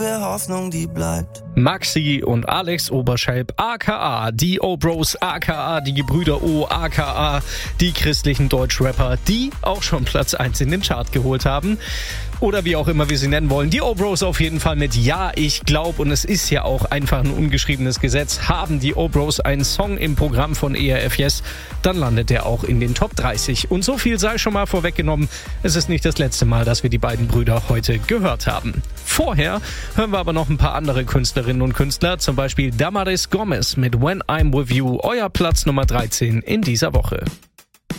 Hoffnung, die bleibt. Maxi und Alex Oberschelp, aka die O-Bros, aka die Gebrüder O, aka die christlichen Deutschrapper, die auch schon Platz 1 in den Chart geholt haben. Oder wie auch immer wir sie nennen wollen. Die O-Bros auf jeden Fall mit Ja, ich glaub, und es ist ja auch einfach ein ungeschriebenes Gesetz, haben die O-Bros einen Song im Programm von ERF Yes, dann landet er auch in den Top 30. Und so viel sei schon mal vorweggenommen, es ist nicht das letzte Mal, dass wir die beiden Brüder heute gehört haben. Vorher hören wir aber noch ein paar andere Künstlerinnen und Künstler, zum Beispiel Damaris Gomez mit When I'm With You, euer Platz Nummer 13 in dieser Woche.